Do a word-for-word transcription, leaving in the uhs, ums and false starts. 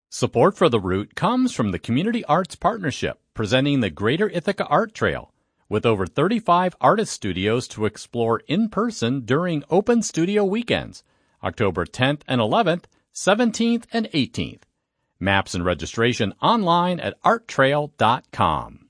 Support for the route comes from the Community Arts Partnership, presenting the Greater Ithaca Art Trail, with over thirty-five artist studios to explore in person during Open Studio Weekends, October tenth and eleventh, seventeenth and eighteenth. Maps and registration online at art trail dot com.